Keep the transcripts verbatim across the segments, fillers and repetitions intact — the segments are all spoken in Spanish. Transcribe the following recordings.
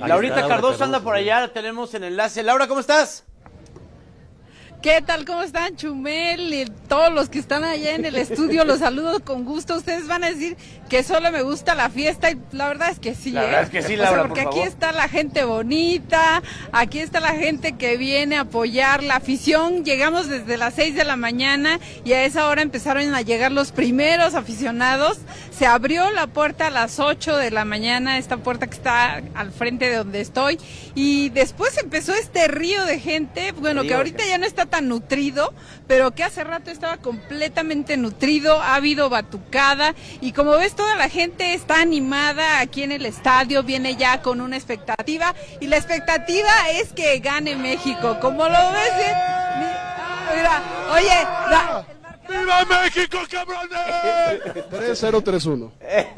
Laurita Cardoso, Cardoso anda por allá, la tenemos en enlace. Laura, ¿cómo estás? ¿Qué tal? ¿Cómo están, Chumel? Y todos los que están allá en el estudio, los saludo con gusto. Ustedes van a decir que solo me gusta la fiesta y la verdad es que sí, La ¿eh? verdad es que sí, o sea, Laura, porque por aquí favor. está la gente bonita, aquí está la gente que viene a apoyar la afición. Llegamos desde las seis de la mañana y a esa hora empezaron a llegar los primeros aficionados. Se abrió la puerta a las ocho de la mañana, esta puerta que está al frente de donde estoy, y después empezó este río de gente, bueno, que ahorita ya no está tan nutrido, pero que hace rato estaba completamente nutrido. Ha habido batucada y como ves toda la gente está animada aquí en el estadio, viene ya con una expectativa y la expectativa es que gane México. Como lo ves, ¿eh? Mira, oye, la... ¡Viva México, cabrones! tres cero tres uno.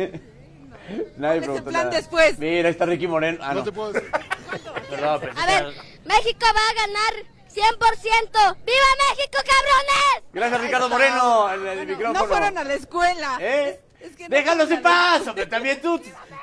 Nadie ¿Cuál es el plan nada. después? Mira, ahí está Ricky Moreno. Ah, no. No te puedo decir. Perdón, pensé A que ver, era- México va a ganar cien por ciento. ¡Viva México, cabrones! Gracias, Ricardo Moreno, el, el Bueno, micrófono. no fueron a la escuela. ¿Eh? Es- es que no Déjalos en fueron a la- paz, hombre, también tú.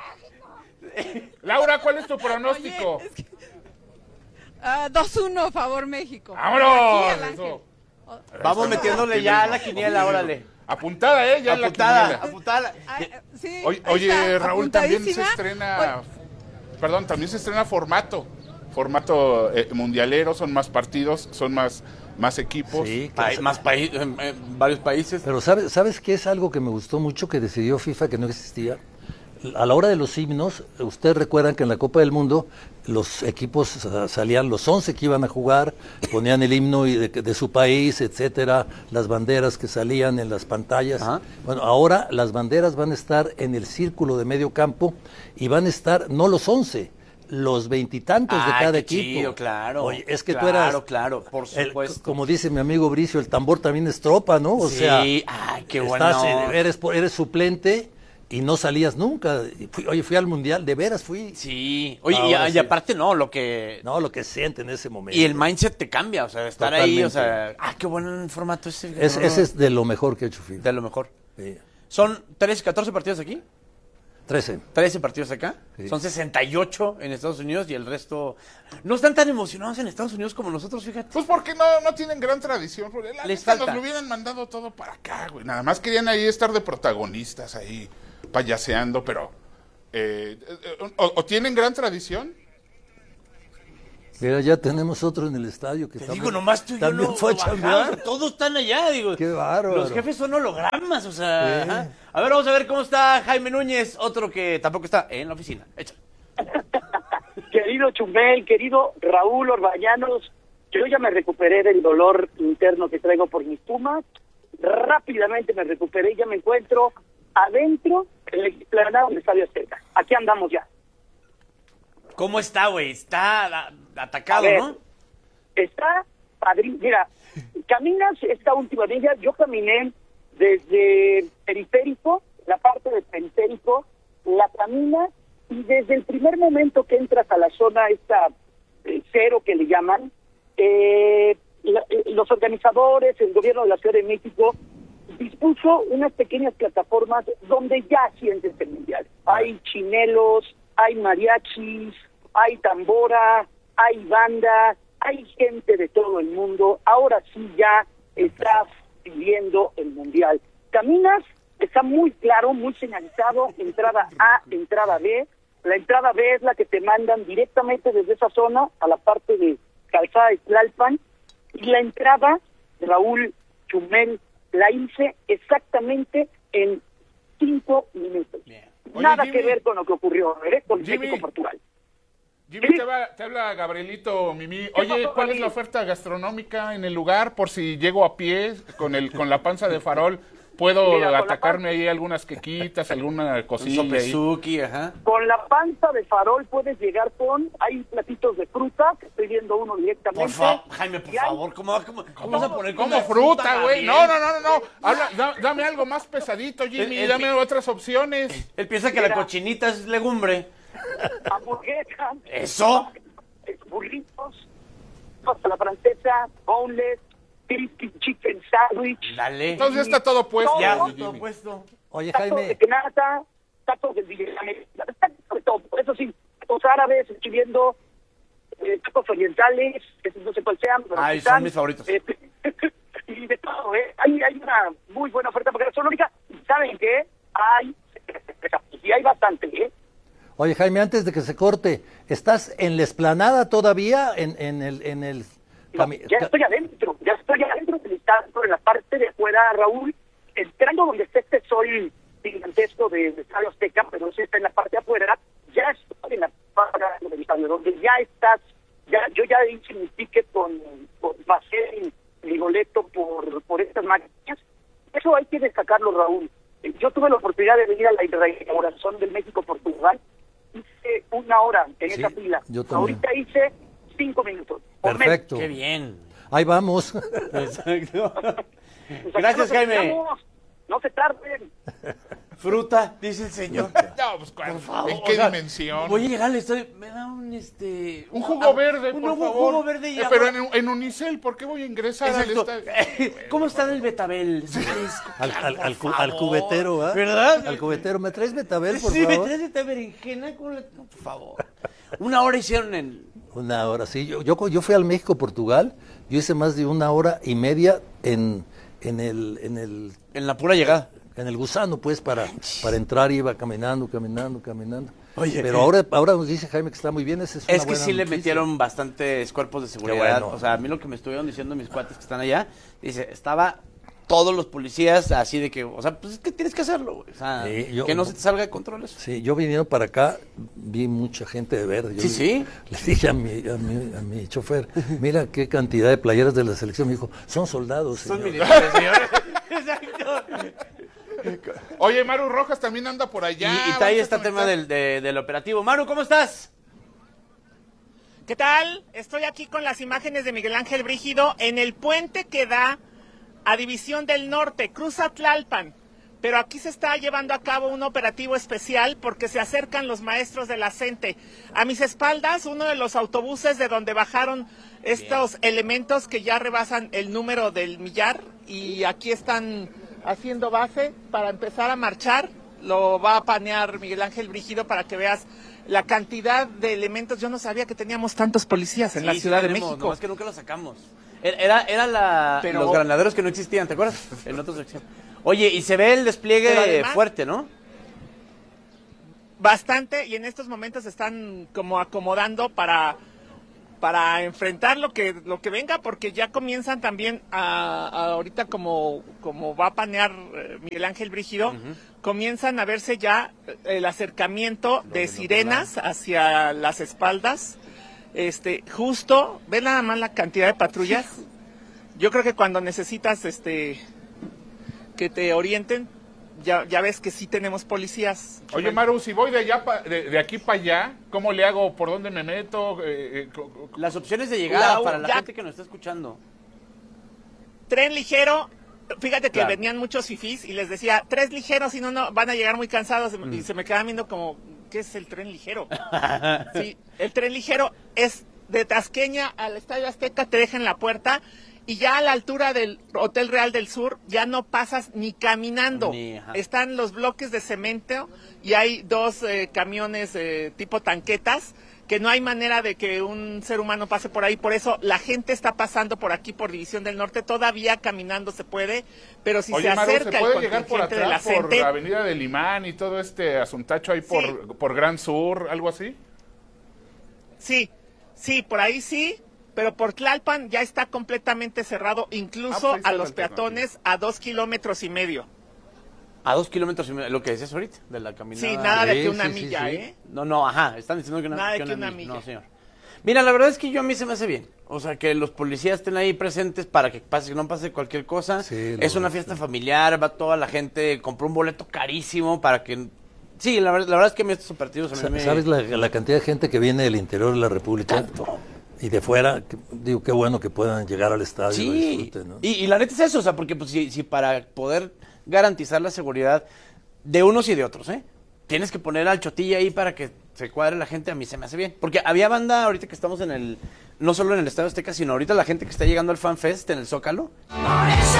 Laura, ¿cuál es tu pronóstico? Oye, es que- Ah, dos uno, favor México. ¡Vámonos! Aquí al Ángel. Eso. Vamos metiéndole ya a la quiniela, órale. Apuntada, ¿eh? Ya en la Apuntada, quiniela. apuntada. Ah, sí, Oye, ahí oye, está, Raúl, también se apuntadísima. estrena, perdón, también se estrena formato, formato eh, mundialero, son más partidos, son más, más equipos. Sí, Pa- claro. más países, en, en varios países. Pero ¿sabes, ¿sabes qué es algo que me gustó mucho que decidió FIFA que no existía? A la hora de los himnos, ustedes recuerdan que en la Copa del Mundo los equipos uh, salían los once que iban a jugar, ponían el himno y de, de su país, etcétera, las banderas que salían en las pantallas. Ajá. Bueno, ahora las banderas van a estar en el círculo de medio campo y van a estar no los once, los veintitantos de Ay, cada qué equipo. chido, claro. Oye, es que claro, tú eras... Claro, claro, por el- supuesto. como dice mi amigo Bricio, el tambor también es tropa, ¿no? O sí, sea, ay, qué bueno. estás, eh, eres, por- eres suplente y no salías nunca. Y fui- oye, fui al Mundial, de veras fui. Sí, oye, y, Ahora y sí. aparte no, lo que... No, lo que siente en ese momento. Y el mindset te cambia, o sea, estar ahí, o Totalmente. sea, ah, qué buen formato ese. Es- no, ese es de lo mejor que ha hecho FIFA. de lo mejor. Sí. ¿Son trece, catorce partidos aquí? trece. trece partidos acá. Sí. Son sesenta y ocho en Estados Unidos y el resto... No están tan emocionados en Estados Unidos como nosotros, fíjate. Pues porque no, no tienen gran tradición. porque La Les neta, falta. nos lo hubieran mandado todo para acá, güey. Nada más querían ahí estar de protagonistas, ahí payaseando, pero... eh, eh, o, o tienen gran tradición. Mira, ya tenemos otro en el estadio que Te también, digo, nomás tú y yo también no fue a bajamos, chambear. todos están allá, digo. Qué bárbaro. Los jefes son hologramas, o sea... Sí. ajá. A ver, vamos a ver cómo está Jaime Núñez, otro que tampoco está en la oficina. Échale. Querido Chumel, querido Raúl Orbañanos, yo ya me recuperé del dolor interno que traigo por mis Pumas. Rápidamente me recuperé y ya me encuentro adentro del explanado del Estadio Azteca. Aquí andamos ya. ¿Cómo está, güey? Está a- A atacado, ver, ¿no? Está padrísimo. Mira, caminas esta última milla. Yo caminé desde periférico, la parte del periférico, la caminas y desde el primer momento que entras a la zona esta eh, cero que le llaman, eh, la- eh, los organizadores, el gobierno de la Ciudad de México dispuso unas pequeñas plataformas donde ya sientes el mundial. Hay chinelos, hay mariachis, hay tambora, hay banda, hay gente de todo el mundo. Ahora sí ya estás viviendo el mundial. Caminas, está muy claro, muy señalizado, entrada A, entrada B. La entrada B es la que te mandan directamente desde esa zona a la parte de Calzada de Tlalpan. Y la entrada, Raúl, Chumel, la hice exactamente en cinco minutos. Bien. Oye, Nada Jimmy. que ver con lo que ocurrió ¿eh? con Jimmy. México-Portugal. Jimmy, Sí. te, va- te habla Gabrielito Mimi. Oye, pasó, ¿cuál es Gabriel? la oferta gastronómica en el lugar? Por si llego a pie con el con la panza de farol, ¿puedo Mira, con la atacarme ahí algunas quequitas, alguna Un cosilla ahí? sopesuki, ajá. Con la panza de farol puedes llegar con, hay platitos de fruta, que estoy viendo uno directamente. Por favor, Jaime, por Y hay- favor, ¿cómo, cómo, cómo vas a poner Como una fruta, güey. Gabriel? No, no, no, no, no. Habla- da- dame algo más pesadito, Jimmy. El- el dame pi- otras opciones. Él piensa que la Mira. cochinita es legumbre. Hamburguesas, ¿Eso? burritos, pasta a la francesa, boneless, crispy chicken sandwich, Dale. Entonces está todo puesto. ya, todo, todo Jimmy. puesto. Oye, tacos de Jaime, canasta, tacos de villamelón, tacos de todo. Eso sí, o sea, árabes, estoy viendo eh, tacos orientales, esos no sé cuál sean. Pero Ay, están, son mis favoritos. Eh, y de todo, ¿eh? Hay, hay una muy buena oferta gastronómica. ¿Saben qué? Hay, y hay bastante, ¿eh? Oye, Jaime, antes de que se corte, ¿estás en la explanada todavía? En, en el... En el No, cami- ya estoy adentro, ya estoy adentro del estadio, en la parte de afuera, Raúl, entrando donde está este sol gigantesco de, de Estadio Azteca, pero ese está en la parte de afuera, ya estoy en la parte del estadio, donde ya estás, ya yo ya hice mi ticket con, con pasé mi, mi boleto por, por estas máquinas. Eso hay que destacarlo, Raúl. Eh, Yo tuve la oportunidad de venir a la inauguración del México-Portugal, hice una hora en Sí, esa fila, yo también. ahorita hice cinco minutos. por menos. Perfecto. Qué bien. Ahí vamos. Exacto. Pues Gracias, acá nos Jaime. esperamos. No se tarden. Fruta, dice el señor. No, pues, ¿cuál? Por favor. ¿En qué o sea, dimensión? Voy a llegar al estadio. Me da un este. Un jugo verde, un, por un favor. jugo verde y Eh, agua. pero en, en Unicel, ¿por qué voy a ingresar Exacto. al estadio? ¿Cómo está el Betabel? ¿Es fresco? Al, al, al, cu- Por al favor. cubetero, ¿ah? ¿Verdad? Al cubetero. ¿Me traes betabel, por sí, favor? me traes esta berenjena con la... No, por favor. Una hora hicieron en... Una hora, sí. Yo, yo, yo fui al México-Portugal, yo hice más de una hora y media en, en, el, en, el, En la pura llegada. en el gusano, pues, para, para entrar, iba caminando, caminando, caminando. Oye. Pero ahora, ahora nos dice Jaime que está muy bien, esa es una Es que buena sí le noticia. metieron bastantes cuerpos de seguridad. bueno. O sea, a mí lo que me estuvieron diciendo mis cuates que están allá, dice, estaba todos los policías así de que, o sea, pues es que tienes que hacerlo, güey. O sea, Sí, yo- que no se te salga de control eso. Sí, yo viniendo para acá, vi mucha gente de verde. Yo Sí, le- sí. Le dije a mi, a mi, a mi chofer, mira qué cantidad de playeras de la selección. Me dijo, son soldados, Son señor". militares, señores. Exacto. Oye, Maru Rojas también anda por allá. y, y vamos está ahí a este conectar. tema del, de- del operativo. Maru, ¿cómo estás? ¿Qué tal? Estoy aquí con las imágenes de Miguel Ángel Brígido en el puente que da a División del Norte, cruza Tlalpan. Pero aquí se está llevando a cabo un operativo especial porque se acercan los maestros de la CENTE. A mis espaldas, uno de los autobuses de donde bajaron estos elementos que ya rebasan el número del millar y aquí están haciendo base para empezar a marchar. Lo va a panear Miguel Ángel Brígido para que veas la cantidad de elementos. Yo no sabía que teníamos tantos policías en Sí, la sí Ciudad de tenemos, México. nomás que nunca lo sacamos. Era, era la, Pero- los granaderos que no existían, ¿te acuerdas? En otra sección. Oye, y se ve el despliegue Pero además- fuerte, ¿no? Bastante, y en estos momentos están como acomodando para para enfrentar lo que lo que venga, porque ya comienzan también a, a ahorita como como va a panear eh, Miguel Ángel Brígido, comienzan a verse ya el acercamiento de sirenas hacia las espaldas. Este, justo, ve nada más la cantidad de patrullas. Yo creo que cuando necesitas este que te orienten, ya, ya ves que sí tenemos policías. Oye, Maru, si voy de allá pa- de, de aquí para allá, ¿cómo le hago? ¿Por dónde me meto? Eh, eh, co- co- Las opciones de llegada La- para la ya- gente que nos está escuchando. Tren ligero, fíjate que Claro. venían muchos fifís y les decía, tres ligeros, si no, no, van a llegar muy cansados. Y se me quedaban viendo como, ¿qué es el tren ligero? Sí, el tren ligero es de Tasqueña al Estadio Azteca, te deja en la puerta y ya a la altura del Hotel Real del Sur ya no pasas ni caminando. Ni, ajá. Están los bloques de cemento y hay dos eh, camiones eh, tipo tanquetas que no hay manera de que un ser humano pase por ahí. Por eso la gente está pasando por aquí, por División del Norte. Todavía caminando se puede, pero si Oye, se Maru, acerca ¿se el puede llegar por contingente de la atrás, por CENTE, Avenida del Imán y todo este asuntacho ahí por, Sí. por Gran Sur, algo así? sí, sí, por ahí sí, pero por Tlalpan ya está completamente cerrado, incluso Ah, pues ahí está a la los alternativa. peatones a dos kilómetros y medio. A dos kilómetros y medio, lo que decías ahorita, de la caminada. Sí, nada de Sí, que una sí, sí, milla, sí. ¿eh? No, no, ajá, están diciendo que una, Nada de que que una una milla. milla. No, señor. Mira, la verdad es que yo a mí se me hace bien. O sea, que los policías estén ahí presentes para que pase, que no pase cualquier cosa. Sí, es lo- una fiesta familiar, va toda la gente, compró un boleto carísimo para que... Sí, la, ver- la verdad es que a mí estos partidos a mí Sa- me... ¿Sabes la, la cantidad de gente que viene del interior de la República? Tanto. Y de fuera, que- digo, qué bueno que puedan llegar al estadio y lo Sí, disfruten, ¿no? y, y la neta es eso, o sea, porque pues si, si para poder garantizar la seguridad de unos y de otros, ¿eh? Tienes que poner al chotilla ahí para que se cuadre la gente, a mí se me hace bien. Porque había banda ahorita que estamos en el, no solo en el Estadio Azteca, sino ahorita la gente que está llegando al Fan Fest en el Zócalo. Por eso